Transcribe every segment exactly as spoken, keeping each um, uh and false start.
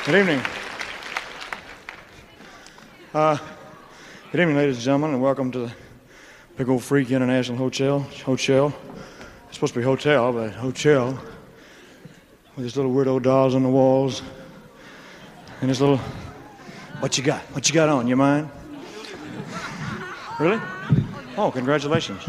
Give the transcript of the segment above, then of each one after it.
Good evening. Uh, good evening, ladies and gentlemen, and welcome to the Big Old Freak International Hotel. Hotel. It's supposed to be hotel, but hotel. With these little weirdo dolls on the walls. And this little... What you got? What you got on? You mind? Really? Oh, congratulations.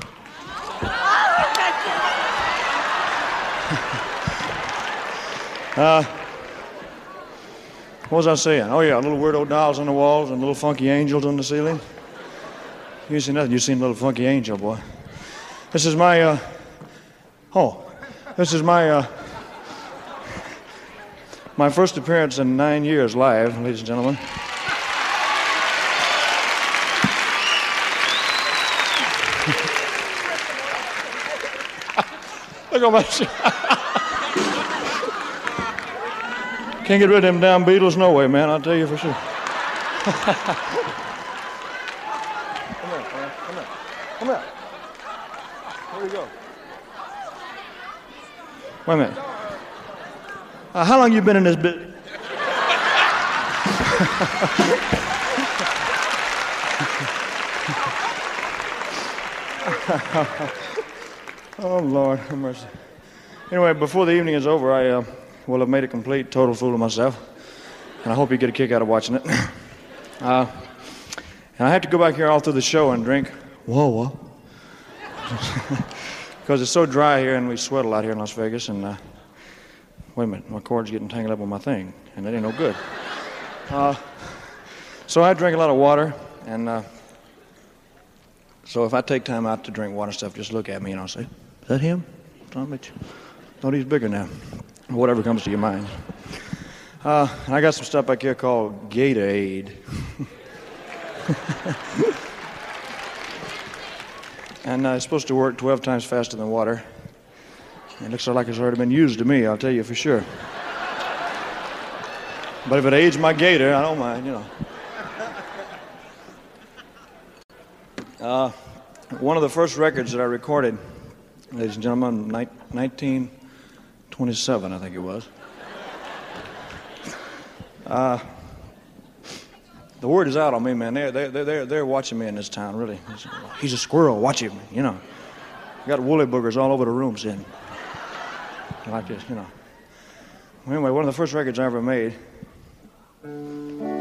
uh... What was I saying? Oh, yeah, little weirdo dolls on the walls and little funky angels on the ceiling. You ain't seen nothing. You seen a little funky angel, boy. This is my, uh... Oh, this is my, uh... my first appearance in nine years live, ladies and gentlemen. Look at my... Can't get rid of them damn Beatles no way, man, I'll tell you for sure. Come here, man. Come here. Come here. Where you go? Wait a minute. Uh, how long you been in this bit? Oh, Lord, have mercy. Anyway, before the evening is over, I... Uh, Well, I've made a complete, total fool of myself, and I hope you get a kick out of watching it. Uh, and I have to go back here all through the show and drink whoa, whoa, because it's so dry here, and we sweat a lot here in Las Vegas. And uh, wait a minute, my cord's getting tangled up on my thing, and that ain't no good. Uh, so I drink a lot of water, and uh, so if I take time out to drink water stuff, just look at me and I'll say, "Is that him? Son of a bitch. Oh, he's bigger now." Whatever comes to your mind. Uh, I got some stuff back here called Gatorade. And uh, it's supposed to work twelve times faster than water. It looks like it's already been used to me, I'll tell you for sure. But if it aids my gator, I don't mind, you know. Uh, one of the first records that I recorded, ladies and gentlemen, nineteen twenty-seven, I think it was. Uh, the word is out on me, man. They're, they're, they're, they're watching me in this town, really. He's a squirrel, watch him, you know. Got woolly boogers all over the room, sitting like this, you know. Anyway, one of the first records I ever made